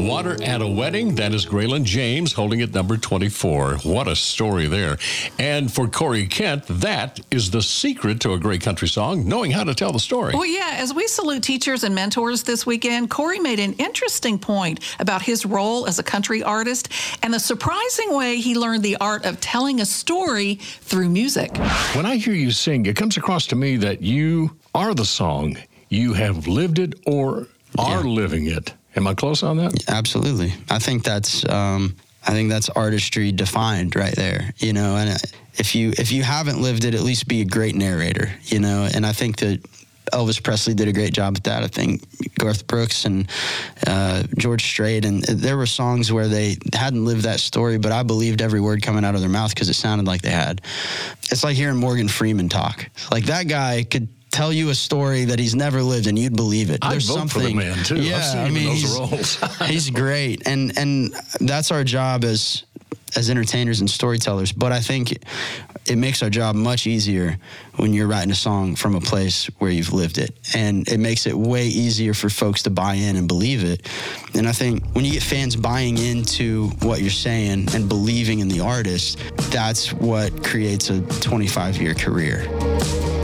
Water at a Wedding. That is Graylin James holding it number 24. What a story there. And for Corey Kent, that is the secret to a great country song, knowing how to tell the story. Well, yeah, as we salute teachers and mentors this weekend, Corey made an interesting point about his role as a country artist and the surprising way he learned the art of telling a story through music. When I hear you sing, it comes across to me that you are the song. You have lived it or are living it. Am I close on that? Absolutely. I think that's artistry defined right there, you know, and if you haven't lived it, at least be a great narrator, you know, and I think that Elvis Presley did a great job at that. I think Garth Brooks and George Strait, and there were songs where they hadn't lived that story, but I believed every word coming out of their mouth because it sounded like they had. It's like hearing Morgan Freeman talk. Like, that guy could tell you a story that he's never lived and you'd believe it. I'd vote for the man too. Yeah, I've seen him in those roles. He's great, and that's our job as entertainers and storytellers. But I think it makes our job much easier when you're writing a song from a place where you've lived it, and it makes it way easier for folks to buy in and believe it. And I think when you get fans buying into what you're saying and believing in the artist, that's what creates a 25-year career.